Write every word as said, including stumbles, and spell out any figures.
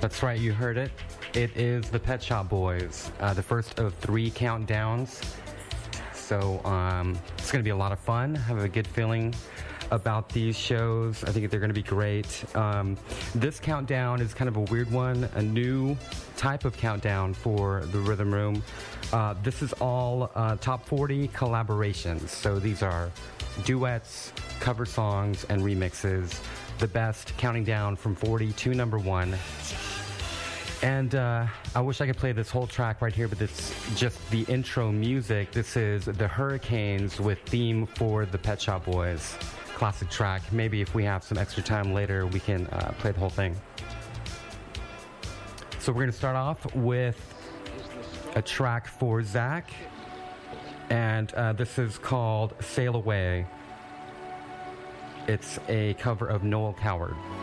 That's right, you heard it. It is the Pet Shop Boys, uh, the first of three countdowns. So um, it's going to be a lot of fun. I have a good feeling about these shows. I think they're going to be great. Um, this countdown is kind of a weird one, a new type of countdown for the Rhythm Room. Uh, this is all uh, top forty collaborations. So these are duets, cover songs, and remixes. The best, counting down from forty to number one. And uh, I wish I could play this whole track right here, but it's just the intro music. This is the Hurricanes with Theme for the Pet Shop Boys. Classic track. Maybe if we have some extra time later, we can uh, play the whole thing. So we're going to start off with a track for Zach. And uh, this is called Sail Away. It's a cover of Noel Coward.